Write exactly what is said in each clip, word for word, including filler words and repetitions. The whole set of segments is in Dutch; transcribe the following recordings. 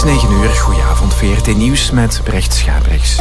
is negen uur. Goedenavond, V R T Nieuws met Brecht Schabrichs.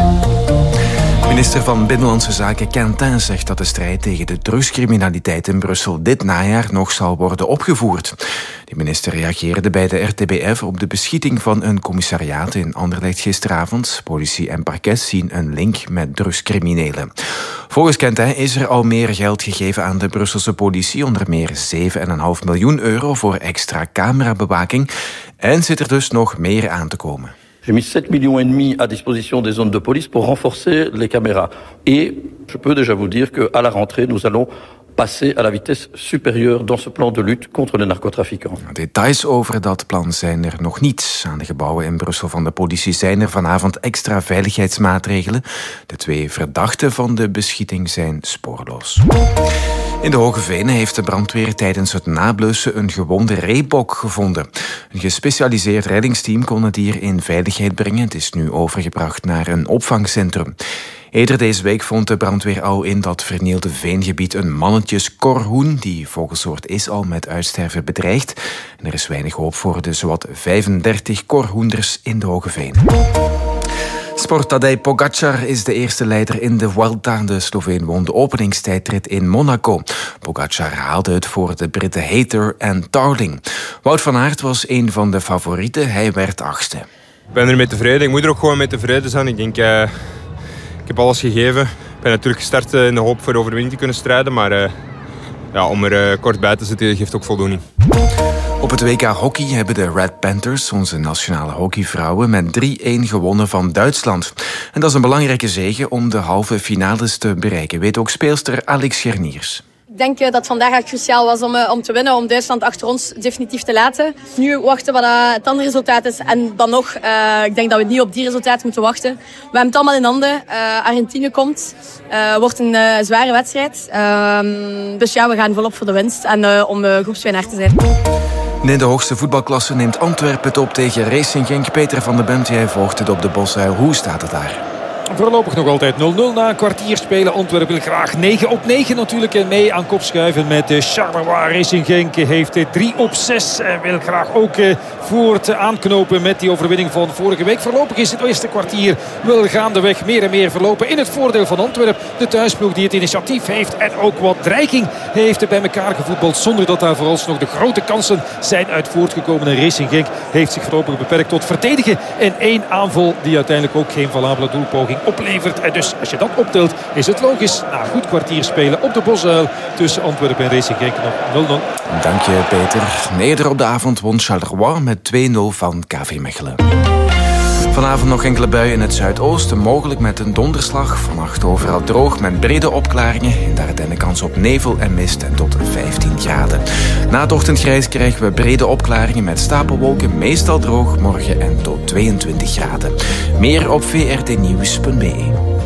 Minister van Binnenlandse Zaken Quentin zegt dat de strijd tegen de drugscriminaliteit in Brussel dit najaar nog zal worden opgevoerd. De minister reageerde bij de R T B F op de beschieting van een commissariaat in Anderlecht gisteravond. Politie en parket zien een link met drugscriminelen. Volgens Quentin is er al meer geld gegeven aan de Brusselse politie, onder meer zeven komma vijf miljoen euro voor extra camerabewaking. En zit er dus nog meer aan te komen. J'ai mis sept millions et demi à disposition des zones de police pour renforcer les caméras. Et je peux déjà vous dire qu'à la rentrée, nous allons passer à la vitesse supérieure dans ce plan de lutte contre les narcotrafiquants. Details over dat plan zijn er nog niet. Aan de gebouwen in Brussel van de politie zijn er vanavond extra veiligheidsmaatregelen. De twee verdachten van de beschieting zijn spoorloos. In de Hoge Venen heeft de brandweer tijdens het nablussen een gewonde reebok gevonden. Een gespecialiseerd reddingsteam kon het dier in veiligheid brengen. Het is nu overgebracht naar een opvangcentrum. Eerder deze week vond de brandweer al in dat vernielde veengebied een mannetjeskorhoen. Die vogelsoort is al met uitsterven bedreigd. En er is weinig hoop voor de zowat vijfendertig korhoenders in de Hoge Venen. Sport Tadej Pogačar is de eerste leider in de Vuelta. De Sloveen won de openingstijdrit in Monaco. Pogačar haalde het voor de Britten Hayter en Tarling. Wout van Aert was een van de favorieten. Hij werd achtste. Ik ben er mee tevreden. Ik moet er ook gewoon mee tevreden zijn. Ik denk, uh, ik heb alles gegeven. Ik ben natuurlijk gestart in de hoop voor de overwinning te kunnen strijden. Maar uh, ja, om er uh, kort bij te zitten geeft ook voldoening. Op het W K Hockey hebben de Red Panthers, onze nationale hockeyvrouwen, met drie-een gewonnen van Duitsland. En dat is een belangrijke zege om de halve finales te bereiken, weet ook speelster Alex Gerniers. Ik denk dat het vandaag echt cruciaal was om, om te winnen, om Duitsland achter ons definitief te laten. Nu wachten wat het andere resultaat is. En dan nog, uh, ik denk dat we niet op die resultaten moeten wachten. We hebben het allemaal in handen. Uh, Argentinië komt. Uh, wordt een uh, zware wedstrijd. Uh, dus ja, we gaan volop voor de winst en uh, om uh, groepswinnaar te zijn. In de hoogste voetbalklasse neemt Antwerpen het op tegen Racing Genk. Peter van den Bent, jij volgt het op de Bosuil. Hoe staat het daar? Voorlopig nog altijd nul nul na een kwartier spelen. Antwerpen wil graag negen op negen natuurlijk mee aan kop schuiven met Charleroi. Racing Genk heeft drie op zes en wil graag ook voort aanknopen met die overwinning van vorige week. Voorlopig is het eerste kwartier wel gaandeweg meer en meer verlopen in het voordeel van Antwerpen. De thuisploeg die het initiatief heeft en ook wat dreiging heeft bij elkaar gevoetbald, zonder dat daar vooralsnog de grote kansen zijn uit voortgekomen. En Racing Genk heeft zich voorlopig beperkt tot verdedigen in één aanval die uiteindelijk ook geen valabele doelpoging oplevert. En dus als je dat optelt is het logisch na een goed kwartier spelen op de Bosuil tussen Antwerpen en Racing Genk nog nul nul. Dank je, Peter. Eerder op de avond won Charleroi met twee nul van K V Mechelen. Vanavond nog enkele buien in het zuidoosten, mogelijk met een donderslag. Vannacht overal droog met brede opklaringen. In de Ardennen kans op nevel en mist en tot vijftien graden. Na het ochtendgrijs krijgen we brede opklaringen met stapelwolken, meestal droog morgen en tot tweeëntwintig graden. Meer op v r t nieuws punt b e.